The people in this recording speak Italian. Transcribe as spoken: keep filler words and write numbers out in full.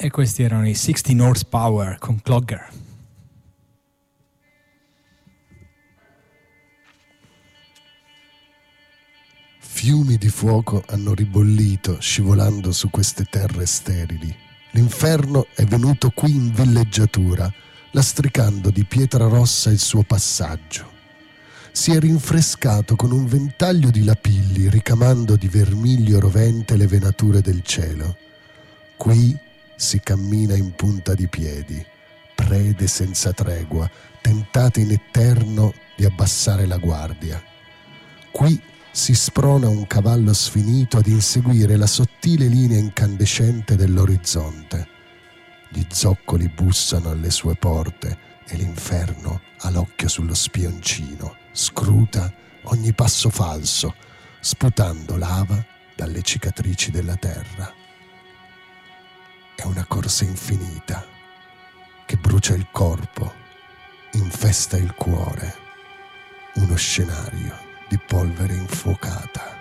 E questi erano i sedici Horsepower con Clogger. Fiumi di fuoco hanno ribollito scivolando su queste terre sterili. L'inferno è venuto qui in villeggiatura, lastricando di pietra rossa il suo passaggio. Si è rinfrescato con un ventaglio di lapilli, ricamando di vermiglio rovente le venature del cielo. Qui si cammina in punta di piedi, prede senza tregua, tentate in eterno di abbassare la guardia. Qui si sprona un cavallo sfinito ad inseguire la sottile linea incandescente dell'orizzonte. Gli zoccoli bussano alle sue porte e l'inferno ha l'occhio sullo spioncino, scruta ogni passo falso, sputando lava dalle cicatrici della terra. È una corsa infinita che brucia il corpo, infesta il cuore, uno scenario di polvere infuocata.